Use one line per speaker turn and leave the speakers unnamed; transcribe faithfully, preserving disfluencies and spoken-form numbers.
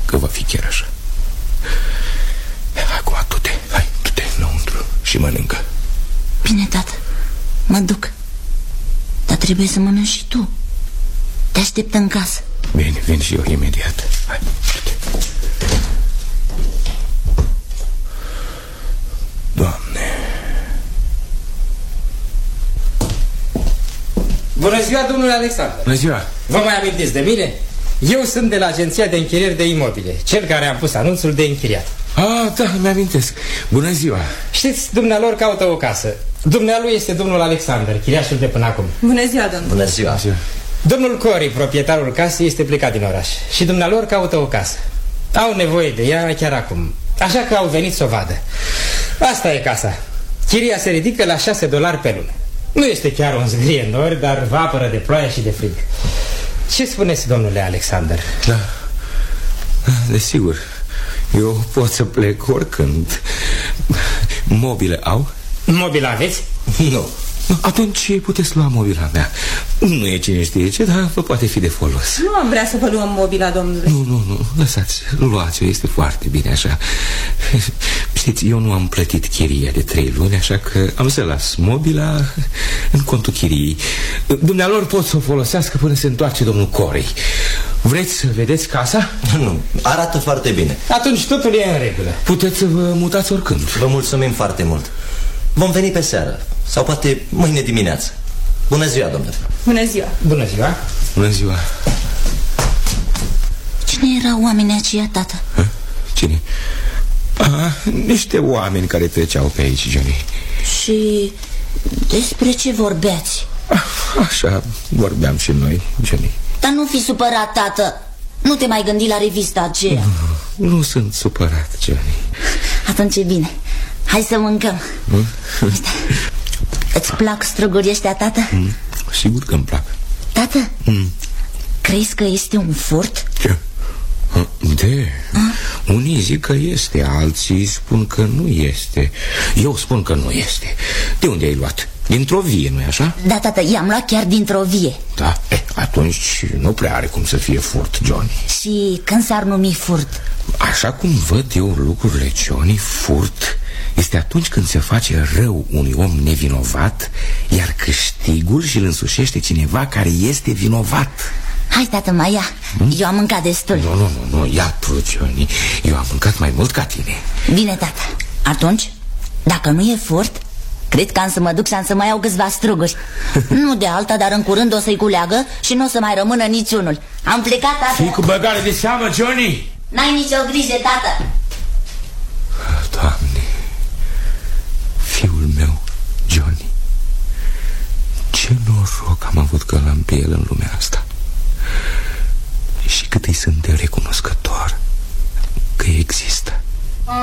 că va fi chiar așa. Acum du-te, hai, du-te înăuntru și mănâncă.
Bine, tată, mă duc. Dar trebuie să mănânci și tu. Te aștept în casă.
Bine, vin și eu imediat. Hai, du-te. Doamne.
Bună ziua, domnule Alexandru.
Bună ziua.
Vă mai amintiți de mine? Eu sunt de la agenția de închirieri de imobile, cel care am pus anunțul de închiriat.
Ah, da, mi-amintesc. Bună ziua.
Știți, dumnealor caută o casă. Dumnealui este domnul Alexander, chiriașul de până acum.
Bună ziua, domnule.
Bună ziua. Bună ziua.
Domnul Cori, proprietarul casei, este plecat din oraș și dumnealor caută o casă. Au nevoie de ea chiar acum, așa că au venit să o vadă. Asta e casa. Chiria se ridică la șase dolari pe lună. Nu este chiar un zgrie nori, dar vă apără de ploaie și de frig. Ce spuneți, domnule Alexander?
Da, desigur. Eu pot să plec oricând. Mobile au?
Mobile aveți?
Nu. Atunci puteți lua mobila mea. Nu e cine știe ce, dar vă poate fi de folos.
Nu am vrea să vă luăm mobila, domnule.
Nu, nu, nu, lăsați, luați-o, este foarte bine așa. Știți, eu nu am plătit chiria de trei luni, așa că am să las mobila în contul chiriei. Dumnealor pot să o folosească până se întoarce domnul Corei. Vreți să vedeți casa?
Nu, arată foarte bine.
Atunci totul e în regulă.
Puteți să vă mutați oricând.
Vă mulțumim foarte mult. Vom veni pe seară sau poate mâine dimineață. Bună ziua, domnule.
Bună ziua.
Bună ziua.
Bună ziua.
Cine erau oamenii aceia, tată?
Ha? Cine? Ah, niște oameni care treceau pe aici, Johnny.
Și despre ce vorbeați?
Așa vorbeam și noi, Johnny.
Dar nu fi supărat, tată. Nu te mai gândi la revista aceea.
Nu, nu sunt supărat, Johnny.
Atunci e bine. Hai să mâncăm. Mm? Îți plac struguri ăștia, tată?
Mm, sigur că îmi plac.
Tată, mm. crezi că este un furt?
Ce? De, A? Unii zic că este, alții spun că nu este. Eu spun că nu este. De unde ai luat? Dintr-o vie, nu-i așa?
Da, tată, i-am luat chiar dintr-o vie.
Da? Eh, atunci nu prea are cum să fie furt, Johnny.
Și când s-ar numi furt?
Așa cum văd eu lucrurile, Johnny, furt este atunci când se face rău unui om nevinovat, iar câștigul și-l însușește cineva care este vinovat.
Hai, tată, mai ia. hmm? Eu am mâncat destul.
Nu, nu, nu, nu, ia tu, Johnny. Eu am mâncat mai mult ca tine.
Bine, tată. Atunci, dacă nu e furt, cred că am să mă duc și am să mai iau câțiva struguri. Nu de alta, dar în curând o să-i culeagă și nu o să mai rămână niciunul. Am plecat, tată.
Fii cu băgare de seamă, Johnny.
N-ai nicio grijă, tată.
Doamne, fiul meu, Johnny, ce noroc am avut că l-am pe el în lumea asta. Și cât îi sunt de recunoscător că există.